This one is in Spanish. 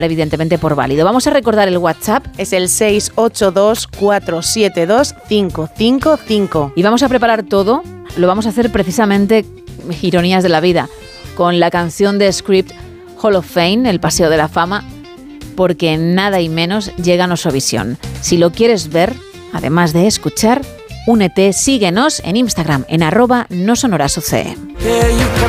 evidentemente por válido. Vamos a recordar el WhatsApp. Es el 682-472-555. Y vamos a preparar todo. Lo vamos a hacer precisamente, ironías de la vida, con la canción de Script Hall of Fame, el Paseo de la Fama, porque nada y menos llega a Nosovisión. Si lo quieres ver, además de escuchar, únete, síguenos en Instagram, en @nosonorasuce.